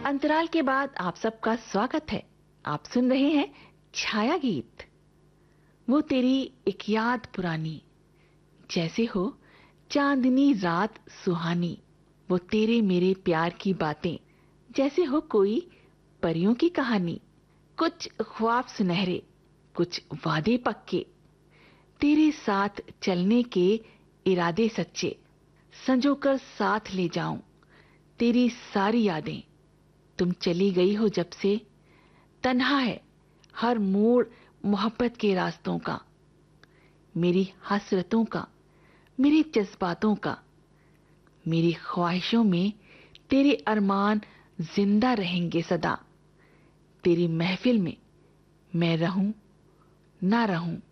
अंतराल के बाद आप सबका स्वागत है। आप सुन रहे हैं छाया गीत। वो तेरी एक याद पुरानी, जैसे हो चांदनी रात सुहानी। वो तेरे मेरे प्यार की बातें, जैसे हो कोई परियों की कहानी। कुछ ख्वाब सुनहरे, कुछ वादे पक्के, तेरे साथ चलने के इरादे सच्चे। संजोकर साथ ले जाऊं तेरी सारी यादें। तुम चली गई हो जब से, तन्हा है हर मोड़ मोहब्बत के रास्तों का। मेरी हसरतों का, मेरे जज्बातों का, मेरी ख्वाहिशों में तेरे अरमान जिंदा रहेंगे सदा। तेरी महफिल में मैं रहूं ना रहूं,